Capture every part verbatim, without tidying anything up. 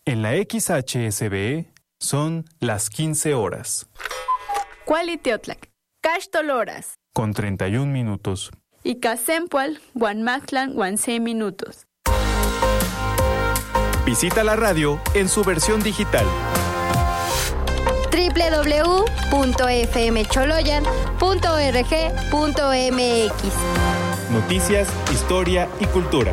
En la X H S B son las quince horas. Cualiteotlac, Cachtoloras. Con treinta y un minutos. Y Casempual, Guanmactlan, Guanse minutos. Visita la radio en su versión digital. doble u doble u doble u punto f m choloyan punto org punto m x. Noticias, historia y cultura.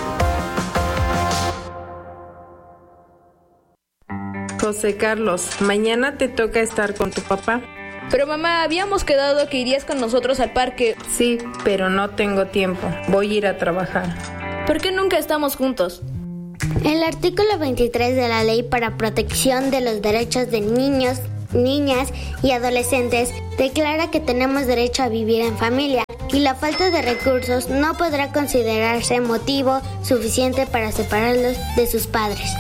José Carlos, mañana te toca estar con tu papá. Pero mamá, habíamos quedado que irías con nosotros al parque. Sí, pero no tengo tiempo. Voy a ir a trabajar. ¿Por qué nunca estamos juntos? El artículo veintitrés de la Ley para Protección de los Derechos de Niños, Niñas y Adolescentes declara que tenemos derecho a vivir en familia y la falta de recursos no podrá considerarse motivo suficiente para separarlos de sus padres.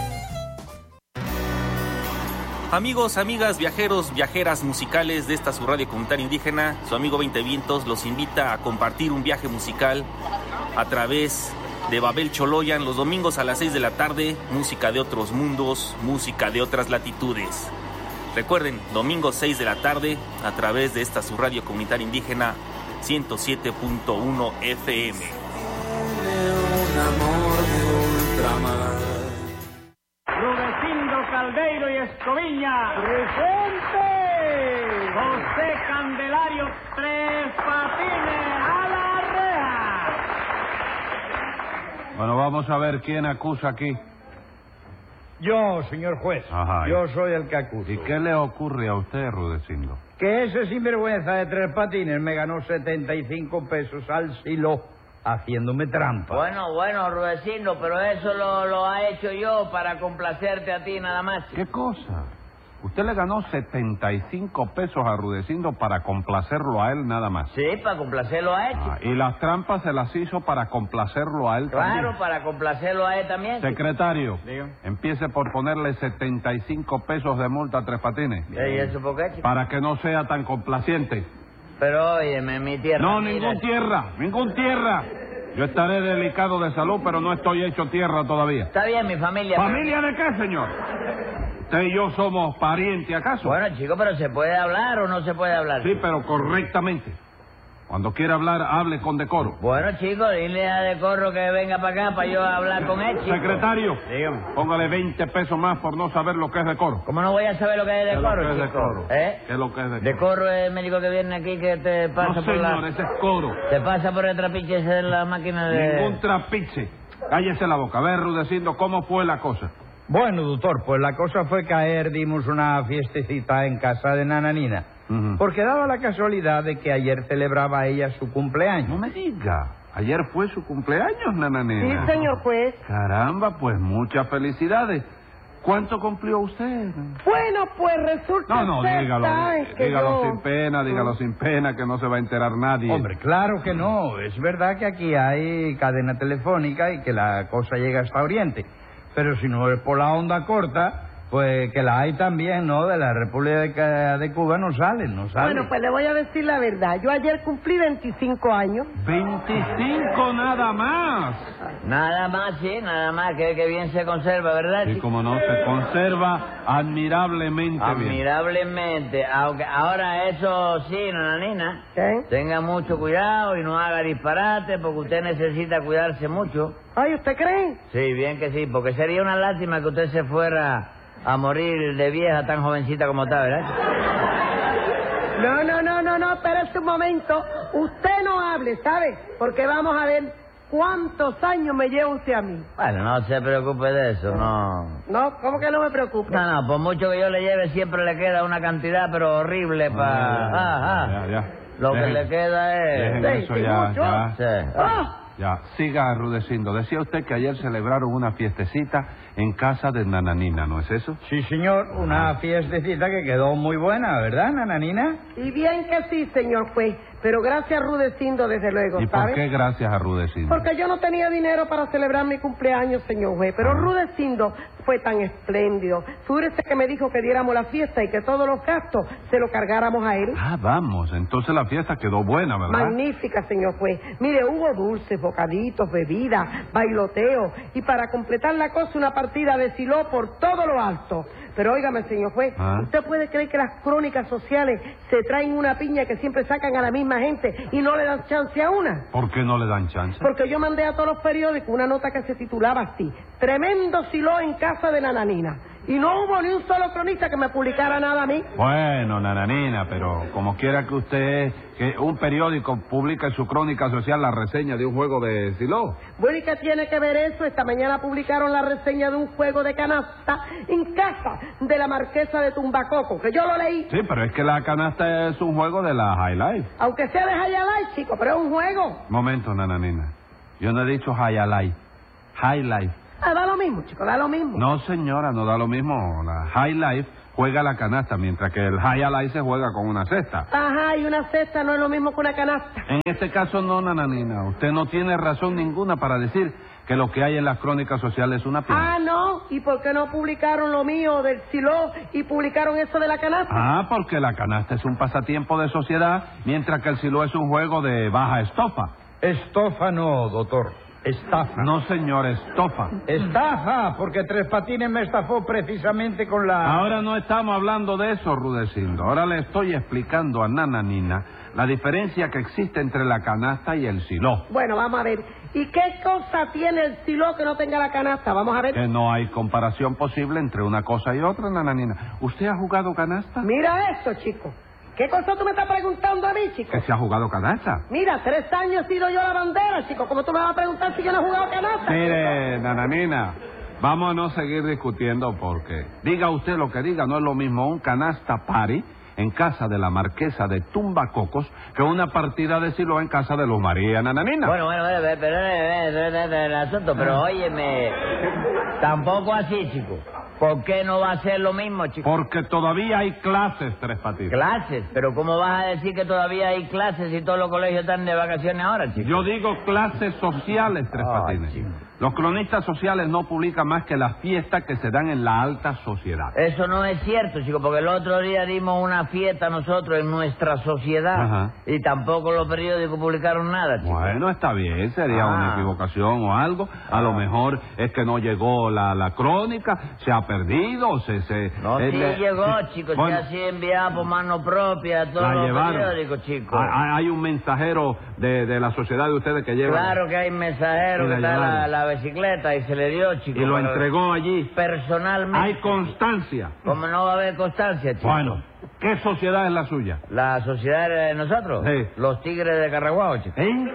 Amigos, amigas, viajeros, viajeras musicales de esta su radio comunitaria indígena, su amigo Veinte Vientos los invita a compartir un viaje musical a través de Babel Choloyan los domingos a las seis de la tarde, música de otros mundos, música de otras latitudes. Recuerden, domingo seis de la tarde, a través de esta su radio comunitaria indígena ciento siete punto uno F M. Un amor de ultramar. Rudecindo Caldeiro y Escoviña. ¡Presente! José Candelario Tres Patines a la reja. Bueno, vamos a ver quién acusa aquí. Yo, señor juez. Ajá, yo soy el que acuso. ¿Y qué le ocurre a usted, Rudecindo? Que ese sinvergüenza de Tres Patines me ganó setenta y cinco pesos al silo haciéndome trampa. Bueno, bueno, Rudecindo, pero eso lo, lo ha hecho yo para complacerte a ti nada más. ¿Qué cosa? Usted le ganó setenta y cinco pesos a Rudecindo para complacerlo a él nada más. Sí, para complacerlo a él. Ah, y las trampas se las hizo para complacerlo a él claro, también. Claro, para complacerlo a él también. Secretario, Digo. empiece por ponerle setenta y cinco pesos de multa a Tres Patines. ¿Y eso por qué, chico? Para que no sea tan complaciente. Pero óyeme, mi tierra... No, mira. ningún tierra, ningún tierra. Yo estaré delicado de salud, pero no estoy hecho tierra todavía. Está bien, mi familia... ¿Familia de qué, señor? ¿Usted y yo somos parientes, acaso? Bueno, chico, pero ¿se puede hablar o no se puede hablar? Sí, pero correctamente. Cuando quiera hablar, hable con decoro. Bueno, chico, dile a Decoro que venga para acá para yo hablar con él, chico. Secretario, dígame. Póngale veinte pesos más por no saber lo que es decoro. ¿Cómo no voy a saber lo que es Decoro, ¿Qué es lo que es chico? decoro? ¿Eh? ¿Qué es lo que es decoro? Decoro es el médico que viene aquí que te pasa No, por señor, la... ese es coro. Te pasa por el trapiche ese de la máquina de... Ningún trapiche. Cállese la boca. A ver, Rudecindo, ¿cómo fue la cosa? Bueno, doctor, pues la cosa fue que ayer dimos una fiestecita en casa de Nananina. Uh-huh. Porque daba la casualidad de que ayer celebraba ella su cumpleaños. No me diga. Ayer fue su cumpleaños, Nananina. Sí, señor juez. Caramba, pues muchas felicidades. ¿Cuánto cumplió usted? Bueno, pues resulta No, no, ser, dígalo, que dígalo yo... sin pena, dígalo sin pena, que no se va a enterar nadie. Hombre, claro que no. Es verdad que aquí hay cadena telefónica y que la cosa llega hasta Oriente. Pero si no es por la onda corta, pues que la hay también, ¿no? De la República de Cuba no salen, no salen. Bueno, pues le voy a decir la verdad. Yo ayer cumplí veinticinco años. ¿veinticinco nada más? Nada más, sí, nada más, que, que bien se conserva, ¿verdad? Sí, como no, se conserva admirablemente bien. Admirablemente, aunque ahora eso sí, Nananina, ¿Qué? tenga mucho cuidado y no haga disparate porque usted necesita cuidarse mucho. Ay, ¿usted cree? Sí, bien que sí, porque sería una lástima que usted se fuera a morir de vieja tan jovencita como está, ¿verdad? No, no, no, no, no, espérese un momento. Usted no hable, ¿sabe? Porque vamos a ver cuántos años me lleva usted a mí. Bueno, no se preocupe de eso, no. No, ¿cómo que no me preocupe? No, no, por mucho que yo le lleve siempre le queda una cantidad pero horrible para... Ah, ah, ah. ya, ya. Lo Dejen, que le queda es... Dejen eso sí, ya, mucho. ya. Sí. ¡Ah! Ya, siga Rudecindo. Decía usted que ayer celebraron una fiestecita en casa de Nananina, ¿no es eso? Sí, señor, una fiestecita que quedó muy buena, ¿verdad, Nananina? Y bien que sí, señor juez. Pero gracias a Rudecindo, desde luego, ¿Y ¿sabes? por qué gracias a Rudecindo? Porque yo no tenía dinero para celebrar mi cumpleaños, señor juez. Pero Ah. Rudecindo fue tan espléndido. Fíjese que me dijo que diéramos la fiesta y que todos los gastos se los cargáramos a él. Ah, vamos, entonces la fiesta quedó buena, ¿verdad? Magnífica, señor juez. Mire, hubo dulces, bocaditos, bebidas, bailoteo y para completar la cosa una partida de siló por todo lo alto. Pero óigame, señor juez, ¿Ah? ¿usted puede creer que las crónicas sociales se traen una piña que siempre sacan a la misma gente y no le dan chance a una? ¿Por qué no le dan chance? Porque yo mandé a todos los periódicos una nota que se titulaba así: Tremendo siló en casa de Nananina. Y no hubo ni un solo cronista que me publicara nada a mí. Bueno, nananina, pero como quiera que usted, que un periódico publique en su crónica social la reseña de un juego de siló. Bueno, ¿y qué tiene que ver eso? Esta mañana publicaron la reseña de un juego de canasta en casa de la marquesa de Tumbacoco, que yo lo leí. Sí, pero es que la canasta es un juego de la High Life. Aunque sea de High Life, chico, pero es un juego. Momento, nananina. Yo no he dicho High Life. High Life. Ah, da lo mismo, chico, da lo mismo. No, señora, no da lo mismo. La High Life juega la canasta, mientras que el High Life se juega con una cesta. Ajá, y una cesta no es lo mismo que una canasta. En este caso no, nananina. Usted no tiene razón ninguna para decir que lo que hay en las crónicas sociales es una piña. Ah, no. ¿Y por qué no publicaron lo mío del siló y publicaron eso de la canasta? Ah, porque la canasta es un pasatiempo de sociedad, mientras que el siló es un juego de baja estofa. Estofa no, doctor. Estafa. No, señor, estofa. Estafa, porque Tres Patines me estafó precisamente con la... Ahora no estamos hablando de eso, Rudecindo. Ahora le estoy explicando a Nananina la diferencia que existe entre la canasta y el siló. Bueno, vamos a ver. ¿Y qué cosa tiene el siló que no tenga la canasta? Vamos a ver. Que no hay comparación posible entre una cosa y otra, Nananina. ¿Usted ha jugado canasta? Mira eso, chico. ¿Qué cosa tú me estás preguntando a mí, chico? ¿Que se ha jugado canasta? Mira, tres años he sido yo la bandera, chico. ¿Cómo tú me vas a preguntar si yo no he jugado canasta? Mire, Nananina, vamos a no seguir discutiendo porque diga usted lo que diga, no es lo mismo un canasta party en casa de la marquesa de Tumbacocos que una partida de siló en casa de Luz María, Nananina. Bueno, bueno, bueno, pero, pero, pero, pero, el asunto, pero óyeme, tampoco así, chico. ¿Por qué no va a ser lo mismo, chico? Porque todavía hay clases, Tres Patines. ¿Clases? ¿Pero cómo vas a decir que todavía hay clases si todos los colegios están de vacaciones ahora, chico? Yo digo clases sociales, Tres Ay, Patines. chico. Los cronistas sociales no publican más que las fiestas que se dan en la alta sociedad. Eso no es cierto, chico, porque el otro día dimos una fiesta nosotros en nuestra sociedad. Ajá. Y tampoco los periódicos publicaron nada, chico. Bueno, está bien, sería Ah. una equivocación o algo. A lo mejor es que no llegó la, la crónica, se ha perdido, se... se No, eh, sí le- llegó, chico, Bueno, se así enviada por mano propia a todos la los llevaron. periódicos, chico. Hay, hay un mensajero de, de la sociedad de ustedes que lleva... Claro que hay mensajero Y la que está en la, llevaron. la bicicleta y se le dio, chico. Y lo pero entregó allí. personalmente. Hay constancia. ¿Cómo no va a haber constancia, chico? Bueno, ¿qué sociedad es la suya? La sociedad de nosotros. Sí. Los Tigres de Carraguao, chico. ¿Eh?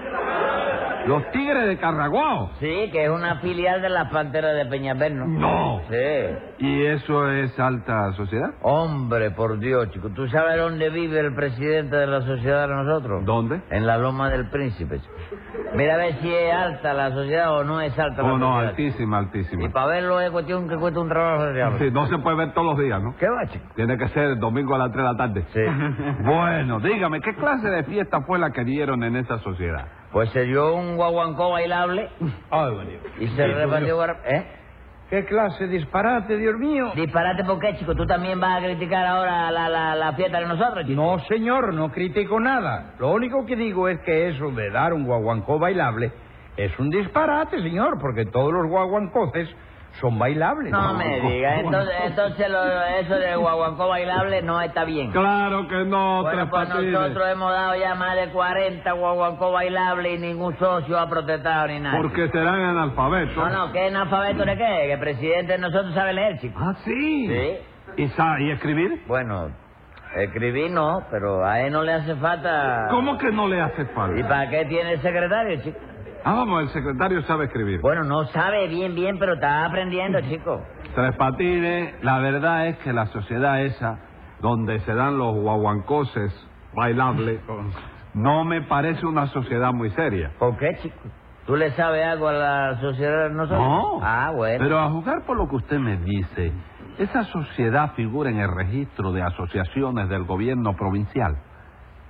Los Tigres de Carraguao. Sí, que es una filial de las Panteras de Peñaperno. No. Sí. ¿Y eso es alta sociedad? Hombre, por Dios, chico. ¿Tú sabes dónde vive el presidente de la sociedad de nosotros? ¿Dónde? En la Loma del Príncipe, chico. Mira a ver si es alta la sociedad o no es alta la Oh, no, sociedad. altísima, altísima. Y para verlo es cuestión que cuesta un trabajo de diablo. Sí, no se puede ver todos los días, ¿no? ¿Qué va, chico? Tiene que ser domingo a las tres de la tarde. Sí. Bueno, dígame, ¿qué clase de fiesta fue la que dieron en esa sociedad? Pues se dio un guaguancó bailable Ay, bueno. y se repartió... guar- ¿Eh? ¿Qué clase de disparate, Dios mío? Disparate, ¿por qué, chico? ¿Tú también vas a criticar ahora la, la, la fiesta de nosotros, chico? No, señor, no critico nada. Lo único que digo es que eso de dar un guaguancó bailable es un disparate, señor, porque todos los guaguancoces son bailables. No me digas, entonces, entonces lo- eso del guaguancó bailable no está bien. Claro que no, Bueno, Tres pues Patines. nosotros hemos dado ya más de cuarenta guaguancó bailables y ningún socio ha protestado ni nada. Porque serán analfabetos. No, no, ¿qué analfabeto de qué? Que el presidente de nosotros sabe leer, chico. Ah, sí. Sí. ¿Y, sa- ¿Y escribir? Bueno, escribir no, pero a él no le hace falta... ¿Cómo que no le hace falta? ¿Y para qué tiene el secretario, chico? Ah, vamos, el secretario sabe escribir. Bueno, no sabe bien, bien, pero está aprendiendo, chico. Tres Patines, la verdad es que la sociedad esa, donde se dan los guaguancoses bailables, no me parece una sociedad muy seria. ¿Por qué, chico? ¿Tú le sabes algo a la sociedad de nosotros? No. Ah, bueno. Pero a juzgar por lo que usted me dice, esa sociedad figura en el registro de asociaciones del gobierno provincial.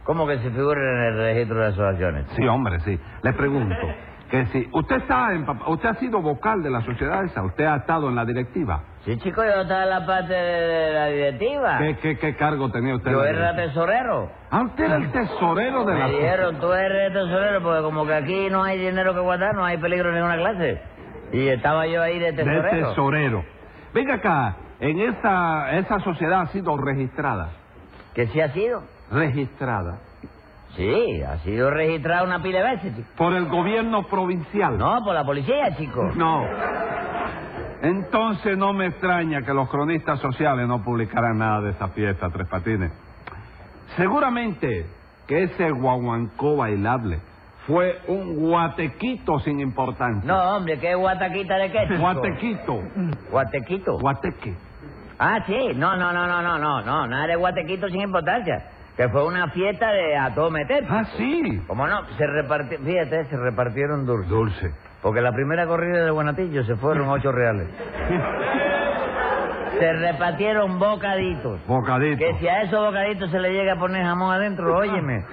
¿Cómo que se figura en el registro de asociaciones? Sí, hombre, sí. Le pregunto, que si usted está en, usted ha sido vocal de la sociedad esa, usted ha estado en la directiva. Sí, chico, yo estaba en la parte de la directiva. ¿Qué, qué, qué cargo tenía usted? Yo era tesorero. Ah, usted era el tesorero de Me la... Me dijeron, tú eres tesorero, porque como que aquí no hay dinero que guardar, no hay peligro en ninguna clase. Y estaba yo ahí de tesorero. De tesorero. Venga acá, en esa, esa sociedad ha sido registrada. ¿Que sí ha sido? Registrada. Sí, ha sido registrada una pila de veces, chico. ¿Por el gobierno provincial? No, por la policía, chico. No. Entonces no me extraña que los cronistas sociales no publicaran nada de esa fiesta, Tres Patines. Seguramente que ese guaguancó bailable fue un guatequito sin importancia. No, hombre, ¿qué guataquita de qué, chico? Guatequito. ¿Guatequito? Guateque. Ah, sí. No, no, no, no, no, no, no. Nada de guatequito sin importancia. Que fue una fiesta de a todo meter. Ah, sí. ¿Cómo no? Se repartieron, fíjate, se repartieron dulces. Dulce. Porque la primera corrida de Buenatillo se fueron ocho reales. Se repartieron bocaditos. Bocaditos. Que si a esos bocaditos se le llega a poner jamón adentro, óyeme,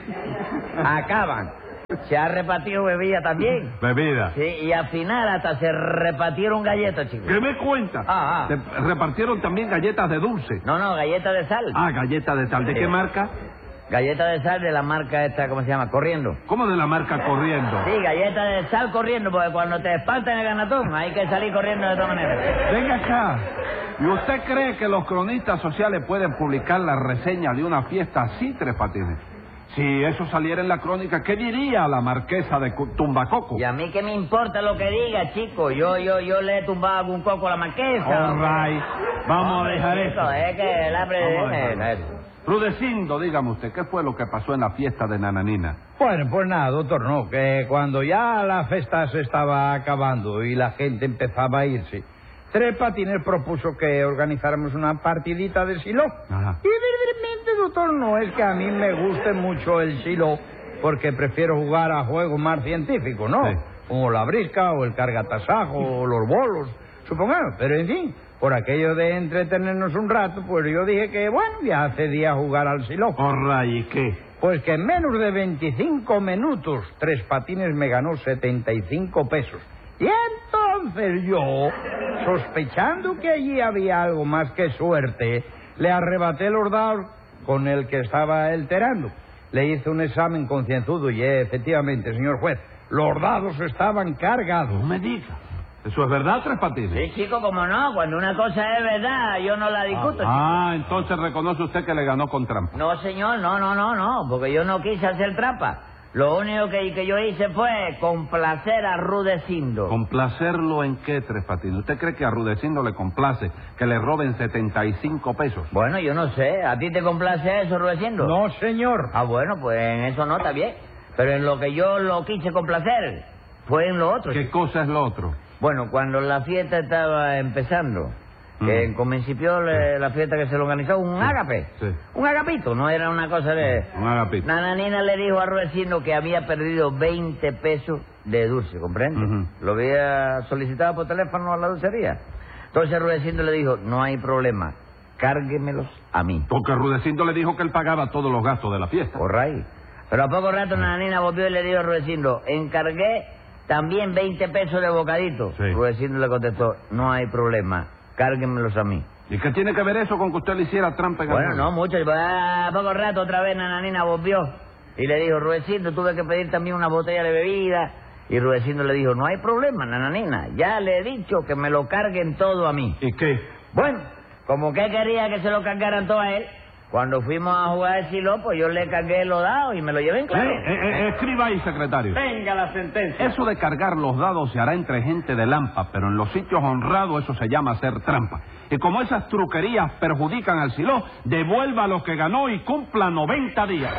acaban. Se ha repartido bebida también. Bebida. Sí, y al final hasta se repartieron galletas, chicos. ¿Qué me cuenta? Ah, ah. Se repartieron también galletas de dulce. No, no, galletas de sal. Ah, galletas de sal. ¿De sí. qué marca? Galleta de sal de la marca esta, ¿cómo se llama? Corriendo. ¿Cómo de la marca Corriendo? Sí, galleta de sal corriendo, porque cuando te espantan el ganatón hay que salir corriendo de todas maneras. Venga acá. ¿Y usted cree que los cronistas sociales pueden publicar la reseña de una fiesta así, Tres Patines? Si eso saliera en la crónica, ¿qué diría la marquesa de Tumbacoco? Y a mí qué me importa lo que diga, chico. Yo yo yo le he tumbado algún coco a la marquesa. All right. Vamos Hombre, a dejar chico, eso. Es que el hambre... Rudecindo, dígame usted, ¿qué fue lo que pasó en la fiesta de Nananina? Bueno, pues nada, doctor, no, que cuando ya la fiesta se estaba acabando y la gente empezaba a irse, Tres Patines propuso que organizáramos una partidita de siló. Ajá. Y verdaderamente, doctor, no es que a mí me guste mucho el siló, porque prefiero jugar a juegos más científicos, ¿no? Sí. Como la brisca o el cargatasajo o los bolos, supongamos, pero en fin... Por aquello de entretenernos un rato, pues yo dije que, bueno, ya accedí a jugar al siló. Horra, ¿y qué? Pues que en menos de veinticinco minutos, Tres Patines me ganó setenta y cinco pesos. Y entonces yo, sospechando que allí había algo más que suerte, le arrebaté los dados con el que estaba alterando. Le hice un examen concienzudo y efectivamente, señor juez, los dados estaban cargados. No me diga. ¿Eso es verdad, Tres Patines? Sí, chico, como no. Cuando una cosa es verdad, yo no la discuto. Ah, ah, entonces reconoce usted que le ganó con trampa. No, señor, no, no, no, no, porque yo no quise hacer trampa. Lo único que, que yo hice fue complacer a Rudecindo. ¿Complacerlo en qué, Tres Patines? ¿Usted cree que a Rudecindo le complace que le roben setenta y cinco pesos? Bueno, yo no sé. ¿A ti te complace eso, Rudecindo? No, señor. Ah, bueno, pues en eso no, está bien. Pero en lo que yo lo quise complacer fue en lo otro. ¿Qué chico. cosa es lo otro? Bueno, cuando la fiesta estaba empezando, Mm. que en principio le- la fiesta que se lo organizó, un Sí. ágape. Sí. Un agapito, no era una cosa de... Un agapito. Nananina le dijo a Rudecindo que había perdido veinte pesos de dulce, ¿comprende? Ujú. Lo había solicitado por teléfono a la dulcería. Entonces Rudecindo le dijo, no hay problema, cárguemelos a mí. Porque Rudecindo le dijo que él pagaba todos los gastos de la fiesta. Por ahí. Pero a poco rato Nananina volvió y le dijo a Rudecindo, encargué también veinte pesos de bocadito. Sí. Rudecindo le contestó, no hay problema, cárguenmelos a mí. ¿Y qué tiene que ver eso con que usted le hiciera trampa en el Bueno, juego? no mucho. A poco rato otra vez Nananina volvió y le dijo, Rudecindo, tuve que pedir también una botella de bebida. Y Rudecindo le dijo, no hay problema, Nananina, ya le he dicho que me lo carguen todo a mí. ¿Y qué? Bueno, como que quería que se lo cargaran todo a él, cuando fuimos a jugar el siló, pues yo le cargué los dados y me lo llevé en claro. Eh, eh, eh, escriba ahí, secretario. Venga la sentencia. Eso de cargar los dados se hará entre gente de lampa, pero en los sitios honrados eso se llama hacer trampa. Y como esas truquerías perjudican al siló, devuelva lo que ganó y cumpla noventa días.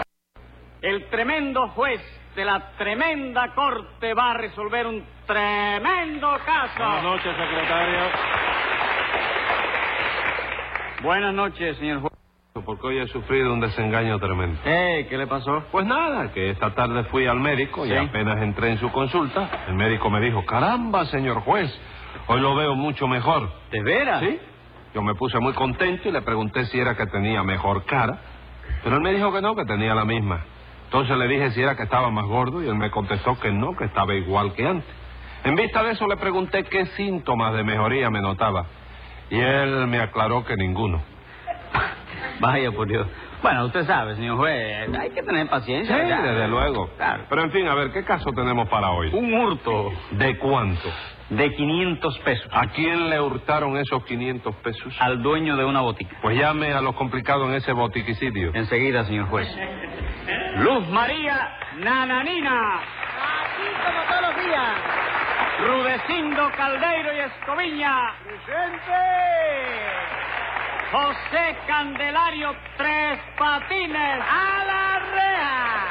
El tremendo juez de la tremenda corte va a resolver un tremendo caso. Buenas noches, secretario. Buenas noches, señor juez. Porque hoy he sufrido un desengaño tremendo. Eh, ¿qué le pasó? Pues nada, que esta tarde fui al médico y Sí. apenas entré en su consulta, el médico me dijo, caramba, señor juez, hoy lo veo mucho mejor. ¿De veras? ¿Sí? Yo me puse muy contento y le pregunté si era que tenía mejor cara. Pero él me dijo que no, que tenía la misma. Entonces le dije si era que estaba más gordo y él me contestó que no, que estaba igual que antes. En vista de eso le pregunté qué síntomas de mejoría me notaba. Y él me aclaró que ninguno. Vaya, por Dios. Bueno, usted sabe, señor juez, hay que tener paciencia. Sí, ya. desde luego. Claro. Pero en fin, a ver, ¿qué caso tenemos para hoy? Un hurto. ¿De cuánto? De quinientos pesos. ¿A quién le hurtaron esos quinientos pesos? Al dueño de una botica. Pues llame a los complicados en ese botiquicidio. Enseguida, señor juez. Luz María Nananina. Aquí como todos los días. Rudecindo Caldeiro y Escoviña. ¡Presente! José Candelario Tres Patines. ¡A la reja!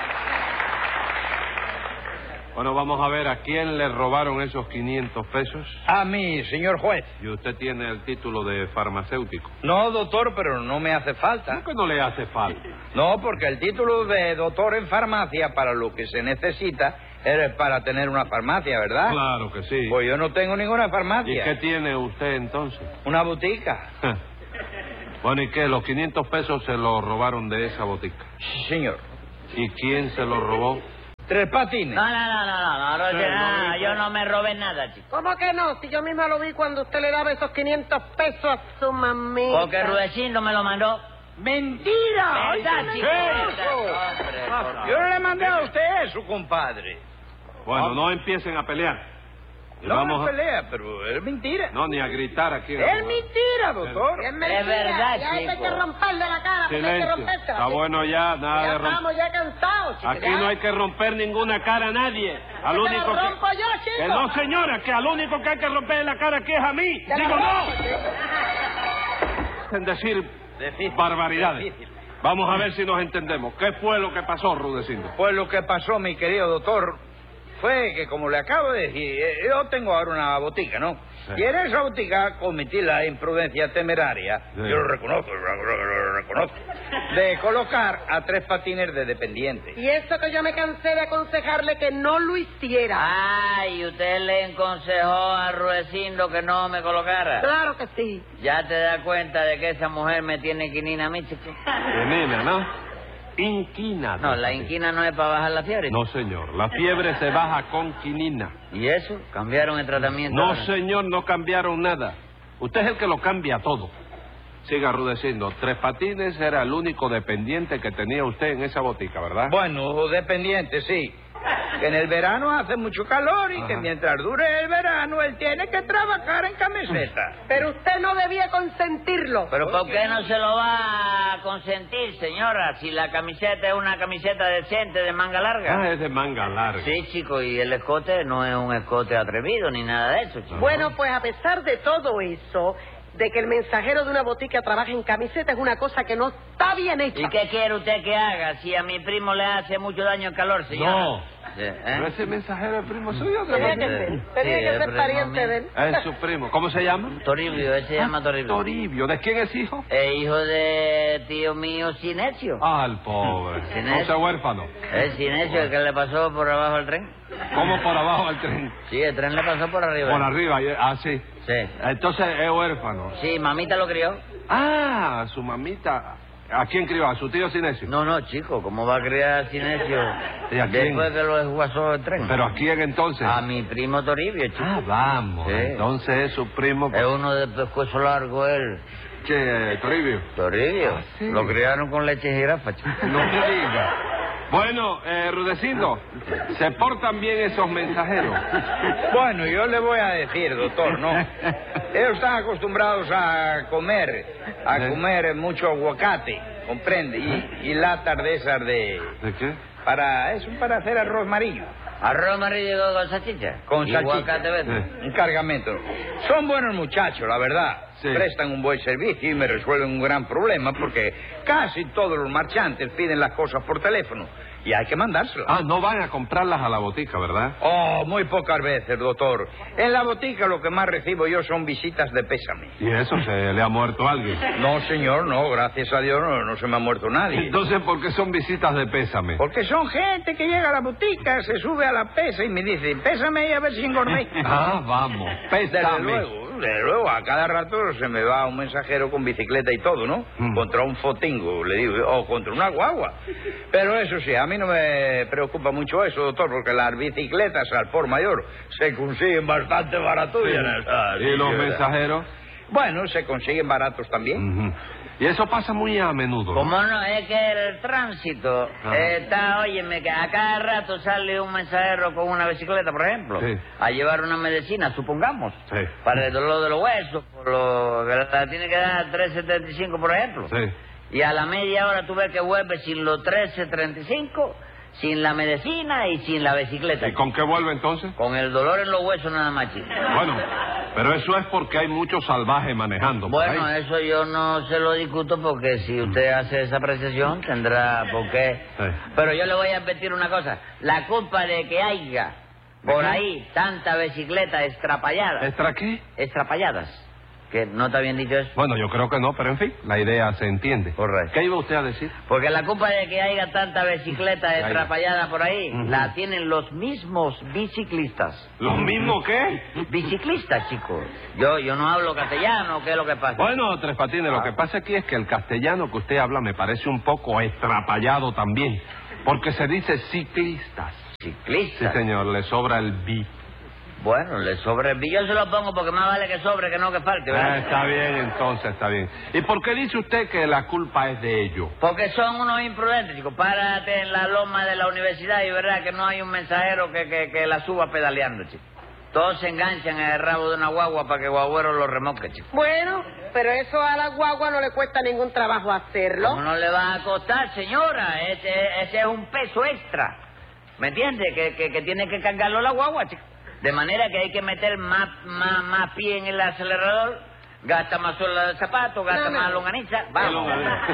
Bueno, vamos a ver a quién le robaron esos quinientos pesos. A mí, señor juez. Y usted tiene el título de farmacéutico. No, doctor, pero no me hace falta. ¿Por qué no le hace falta? No, porque el título de doctor en farmacia para lo que se necesita es para tener una farmacia, ¿verdad? Claro que sí. Pues yo no tengo ninguna farmacia. ¿Y qué tiene usted entonces? Una botica. Bueno, ¿y qué? ¿Los quinientos pesos se los robaron de esa botica? Sí, señor. ¿Y quién se los robó? Tres Patines. No, no, no, no, no, no, Sí, no, no, yo no me robé nada, chico. ¿Cómo que no? Si yo misma lo vi cuando usted le daba esos quinientos pesos a su mamita. Porque Rudecindo me lo mandó. ¡Mentira! ¿Verdad, Oye, chico? mentiroso. Hombre, por favor. Yo no le mandé a usted eso, compadre. Bueno, no empiecen a pelear. Y No vamos me a... pelea, pero es mentira. No, ni a gritar aquí. en el Es lugar. mentira, doctor. Es mentira. Es verdad, ya hay chico. que romperle la cara, porque hay que Silencio. rompérsela. Está bueno ya, nada Ya de romper. estamos ya cansados, chicos. Aquí no hay que romper ninguna cara a nadie. Al Que único te la rompo que... yo, chico. Que no, señora, que al único que hay que romper la cara aquí es a mí. Te la Digo, no. rompo, chico. En decir Difícil, barbaridades. difícil. Vamos a ver si nos entendemos. ¿Qué fue lo que pasó, Rudecindo? Pues lo que pasó, mi querido doctor, fue que, como le acabo de decir, eh, yo tengo ahora una botica, ¿no? Sí. Y en esa botica cometí la imprudencia temeraria, Sí. yo lo reconozco, lo, lo- lo reconozco, de colocar a Tres Patines de dependiente. Y eso que yo me cansé de aconsejarle que no lo hiciera. Ay, usted le aconsejó a Rudecindo que no me colocara. Claro que sí. Ya te das cuenta de que esa mujer me tiene quinina a mí, chico. Quinina, ¿no? Inquina. No, la inquina no es para bajar la fiebre. No, señor. La fiebre se baja con quinina. ¿Y eso? ¿Cambiaron el tratamiento? No, ahora? señor, no cambiaron nada. Usted es el que lo cambia todo. Siga Rudecindo. Tres Patines era el único dependiente que tenía usted en esa botica, ¿verdad? Bueno, dependiente, sí. Que en el verano hace mucho calor y Ajá. que mientras dure el verano él tiene que trabajar en camiseta. Pero usted no debía consentirlo. ¿Pero por qué no se lo va a consentir, señora? Si la camiseta es una camiseta decente de manga larga. Ah, es de manga larga. Sí, chico, y el escote no es un escote atrevido ni nada de eso, chico. Bueno, pues a pesar de todo eso, de que el mensajero de una botica trabaje en camiseta es una cosa que no está bien hecha. ¿Y qué quiere usted que haga si a mi primo le hace mucho daño el calor, señora? No. Sí, ¿eh? ¿No ese mensajero es primo suyo? Tenía que ser, tenía Sí, que es ser primo pariente mío. de él. Es su primo. ¿Cómo se llama? Toribio, él se llama Toribio. Toribio. ¿De quién es hijo? Es hijo de tío mío Sinesio. Ah, el pobre. Sinesio. ¿No sea huérfano? Es Sinesio el que le pasó por abajo el tren. ¿Cómo por abajo al tren? Sí, el tren le pasó por arriba. Por arriba. y- Ah, sí. Sí. Entonces es huérfano. Sí, mamita lo crió. Ah, su mamita. ¿A quién crió? ¿A su tío Sinesio? No, no, chico, ¿cómo va a criar Sinesio ¿Y a quién? después que lo desguazó el tren? ¿Pero a quién entonces? A mi primo Toribio, chico. Ah, vamos. Sí. Entonces es su primo. Es uno de pescuezo largo, él. Che, Toribio. Toribio. Ah, sí. Lo criaron con leche de jirafa, chico. No me diga. Bueno, eh, Rudecindo, ¿se portan bien esos mensajeros? Bueno, yo le voy a decir, doctor, ¿no? Ellos están acostumbrados a comer, a ¿Eh? comer mucho aguacate, comprende, y, y latas de esas de... ¿De qué? Para, eso para hacer arroz amarillo. Arroz amarillo con salchicha. Con Y salchicha. aguacate verde. Eh. Un cargamento. Son buenos muchachos, la verdad. Sí. Prestan un buen servicio y me resuelven un gran problema porque casi todos los marchantes piden las cosas por teléfono y hay que mandárselas. Ah, no van a comprarlas a la botica, ¿verdad? Oh, muy pocas veces, doctor. En la botica lo que más recibo yo son visitas de pésame. ¿Y eso se le ha muerto a alguien? No, señor, no, gracias a Dios no, no se me ha muerto nadie. Entonces, ¿por qué son visitas de pésame? Porque son gente que llega a la botica, se sube a la pesa y me dice, pésame y a ver si engordé. Ah, vamos, Desde pésame. luego. desde luego, a cada rato se me va un mensajero con bicicleta y todo, ¿no? Mm. Contra un fotingo, le digo, o contra una guagua. Pero eso sí, a mí no me preocupa mucho eso, doctor, porque las bicicletas al por mayor se consiguen bastante baratas. Sí. ¿Y los mensajeros? Bueno, se consiguen baratos también. Uh-huh. Y eso pasa muy a menudo, ¿no? Como no, es que el tránsito eh, está, óyeme, que a cada rato sale un mensajero con una bicicleta, por ejemplo, sí. a llevar una medicina, supongamos, sí. para el dolor de los huesos, por lo que la tiene que dar tres setenta y cinco, por ejemplo. Sí. Y a la media hora tú ves que vuelve sin los tres treinta y cinco, sin la medicina y sin la bicicleta. ¿Y con qué vuelve entonces? Con el dolor en los huesos nada más, chico. Bueno, pero eso es porque hay muchos salvajes manejando. Bueno, eso yo no se lo discuto porque si usted hace esa apreciación tendrá por qué. Sí. Pero yo le voy a advertir una cosa. La culpa de que haya por ahí tanta bicicleta estrapallada. ¿Extra qué? Estrapalladas. ¿Que no está bien dicho eso? Bueno, yo creo que no, pero en fin, la idea se entiende. Correcto. ¿Qué iba usted a decir? Porque la culpa de que haya tanta bicicleta estrapallada por ahí, uh-huh. la tienen los mismos biciclistas. ¿Los mismos qué? Biciclistas, chicos. Yo yo no hablo castellano, ¿qué es lo que pasa? Bueno, Tres Patines, ah. lo que pasa aquí es que el castellano que usted habla me parece un poco estrapallado también, porque se dice ciclistas. ¿Ciclistas? Sí, señor, le sobra el bi. Bueno, le sobra el bi. Yo se lo pongo porque más vale que sobre que no que falte, ¿verdad? Ah, está bien, entonces, está bien. ¿Y por qué dice usted que la culpa es de ellos? Porque son unos imprudentes, chicos. Párate en la loma de la universidad y verás que no hay un mensajero que, que, que la suba pedaleando, chicos. Todos se enganchan en el rabo de una guagua para que Guagüero lo remolque, chicos. Bueno, pero eso a la guagua no le cuesta ningún trabajo hacerlo. ¿Cómo no le va a costar, señora? Ese, ese es un peso extra. ¿Me entiende? Que, que, que tiene que cargarlo la guagua, chicos. De manera que hay que meter más, más, más pie en el acelerador, gasta más suela de zapato, gasta no, no. más longaniza. Vamos.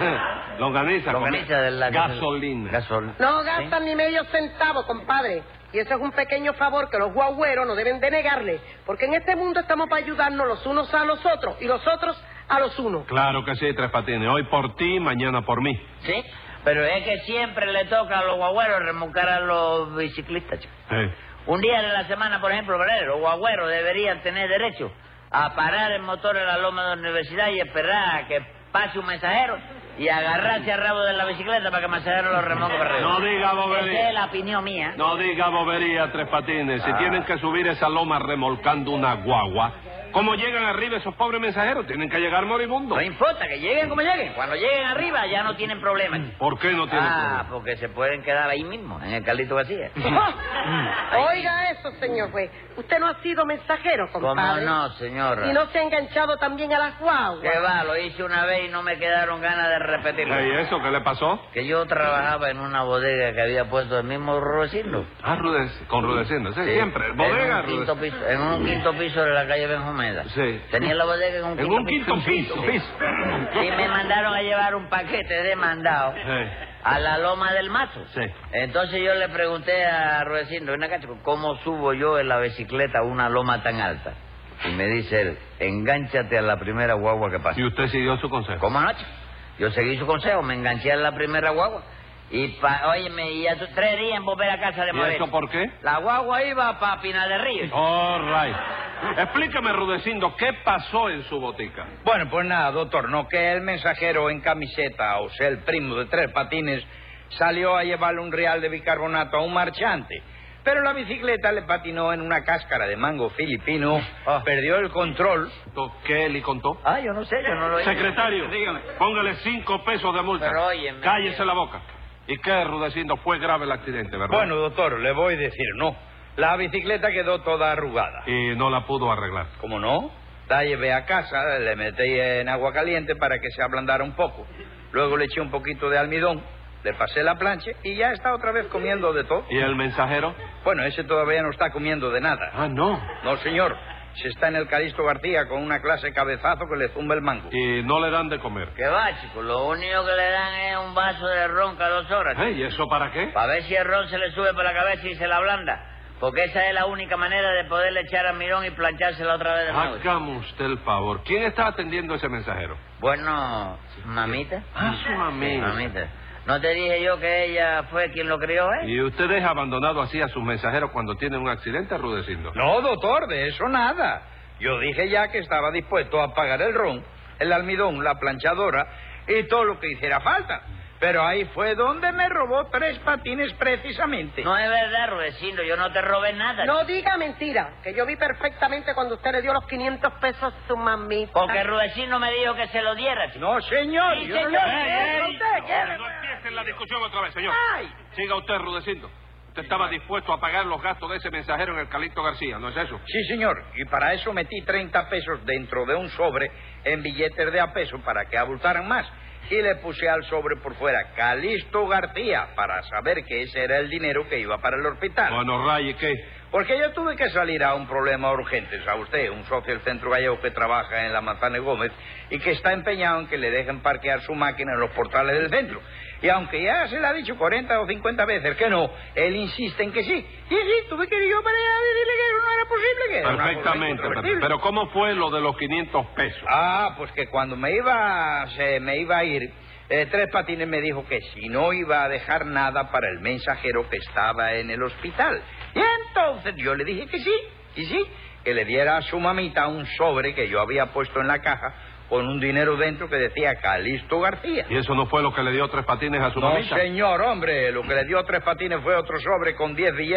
Longaniza. Longaniza de la gasolina. Gasol... No gastan ¿Sí? ni medio centavo, compadre. Y eso es un pequeño favor que los guagüeros no deben de negarle. Porque en este mundo estamos para ayudarnos los unos a los otros y los otros a los unos. Claro que sí, Tres Patines. Hoy por ti, mañana por mí. Sí, pero es que siempre le toca a los guagüeros remolcar a los biciclistas, chicos. Sí. Un día de la semana, por ejemplo, los guagüeros deberían tener derecho a parar el motor en la loma de la universidad y esperar a que pase un mensajero y agarrarse al rabo de la bicicleta para que el mensajero lo remolque para arriba. No diga bobería. Esa es la opinión mía. No diga bobería, Tres Patines. Si ah. tienen que subir esa loma remolcando una guagua, ¿cómo llegan arriba esos pobres mensajeros? Tienen que llegar moribundos. No importa, que lleguen como lleguen. Cuando lleguen arriba ya no tienen problemas. ¿Por qué no tienen ah, problemas? Ah, porque se pueden quedar ahí mismo, en el Carlito García. Oiga eso, señor juez. Usted no ha sido mensajero, compadre. ¿Cómo no, señora? ¿Y no se ha enganchado también a las guaguas? Que va, lo hice una vez y no me quedaron ganas de repetirlo. ¿Y eso qué le pasó? Que yo trabajaba en una bodega que había puesto el mismo Rudecindo. Ah, Rudecindo, con Rudecindo, sí, sí, siempre. Bodega, en un, quinto piso, en un quinto piso de la calle Benjumeda. Sí. Tenía la bodega en un quinto, en un quinto piso. piso. piso. Y me mandaron a llevar un paquete de mandado sí. a la loma del Mazo. Sí. Entonces yo le pregunté a Rudecindo, ven acá, ¿cómo subo yo en la bicicleta a una loma tan alta? Y me dice él, engánchate a la primera guagua que pase. ¿Y usted siguió su consejo? ¿Cómo no, chico? Yo seguí su consejo, me enganché a la primera guagua. Y, pa, óyeme, y a tu, tres días en volver a casa de Moreno. ¿Y eso por qué? La guagua iba para Pinar del Río. All right. Explíqueme, Rudecindo, ¿qué pasó en su botica? Bueno, pues nada, doctor, no que el mensajero en camiseta, o sea, el primo de Tres Patines, salió a llevarle un real de bicarbonato a un marchante. Pero la bicicleta le patinó en una cáscara de mango filipino, oh. perdió el control. ¿Qué le contó? Ah, yo no sé, yo no lo hice. Secretario, dígame, póngale cinco pesos de multa. Pero oye, cállese la boca. ¿Y qué, Rudecindo? Fue grave el accidente, ¿verdad? Bueno, doctor, le voy a decir, no. La bicicleta quedó toda arrugada. ¿Y no la pudo arreglar? ¿Cómo no? La llevé a casa, le metí en agua caliente para que se ablandara un poco. Luego le eché un poquito de almidón, le pasé la plancha y ya está otra vez comiendo de todo. ¿Y el mensajero? Bueno, ese todavía no está comiendo de nada. Ah, ¿no? No, señor. Se está en el Calixto García con una clase de cabezazo que le zumba el mango. ¿Y no le dan de comer? ¿Qué va, chico? Lo único que le dan es un vaso de ron cada dos horas. ¿Eh? ¿Y eso para qué? Para ver si el ron se le sube por la cabeza y se la ablanda. Porque esa es la única manera de poderle echar almidón y planchársela otra vez de nuevo. Hágame usted el favor. ¿Quién está atendiendo ese mensajero? Bueno, mamita. Ah, su mamita. Mamita. ¿No te dije yo que ella fue quien lo crió, eh? ¿Y usted deja abandonado así a sus mensajeros cuando tienen un accidente, Rudecindo? No, doctor, de eso nada. Yo dije ya que estaba dispuesto a pagar el ron, el almidón, la planchadora y todo lo que hiciera falta. Pero ahí fue donde me robó tres patines precisamente. No es verdad, Rudecindo, yo no te robé nada. No diga mentira, que yo vi perfectamente cuando usted le dio los quinientos pesos a su mamita. Porque Rudecindo me dijo que se lo diera. Chico. No, señor. Sí, yo señor. No, ¡Ey, ey! usted, No empiecen la discusión otra vez, señor. Ay. Siga usted, Rudecindo. Usted estaba dispuesto a pagar los gastos de ese mensajero en el Calixto García, ¿no es eso? Sí, señor. Y para eso metí treinta pesos dentro de un sobre en billetes de a peso para que abultaran más. Y le puse al sobre por fuera Calixto García para saber que ese era el dinero que iba para el hospital. Bueno, Ray, ¿y qué? Porque yo tuve que salir a un problema urgente, ¿sabe usted? Un socio del Centro Gallego que trabaja en la Manzana Gómez y que está empeñado en que le dejen parquear su máquina en los portales del centro. Y aunque ya se le ha dicho cuarenta o cincuenta veces que no, él insiste en que sí. Y sí, tuve que ir yo para allá a decirle que eso no era posible. Que era una cosa Perfectamente, incontrovertible. pero ¿cómo fue lo de los quinientos pesos? Ah, pues que cuando me iba, se me iba a ir, eh, Tres Patines me dijo que si no iba a dejar nada para el mensajero que estaba en el hospital. Y entonces yo le dije que sí, y sí, que le diera a su mamita un sobre que yo había puesto en la caja con un dinero dentro que decía Calixto García. ¿Y eso no fue lo que le dio Tres Patines a su No, mamita? señor, hombre, lo que le dio Tres Patines fue otro sobre con diez billetes